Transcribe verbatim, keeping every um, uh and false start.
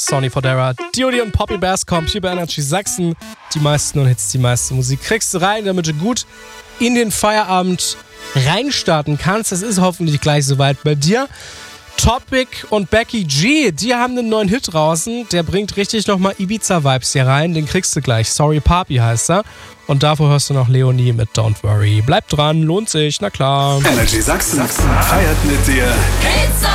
Sonny Fodera, Duty und Poppy Bass kommt hier bei Energy Sachsen. Die meisten und Hits, die meiste Musik kriegst du rein, damit du gut in den Feierabend reinstarten kannst. Es ist hoffentlich gleich soweit bei dir. Topic und Becky G, die haben einen neuen Hit draußen. Der bringt richtig nochmal Ibiza-Vibes hier rein. Den kriegst du gleich. Sorry Papi heißt er. Und davor hörst du noch Leonie mit Don't Worry. Bleib dran, lohnt sich, na klar. Energy Sachsen feiert mit dir.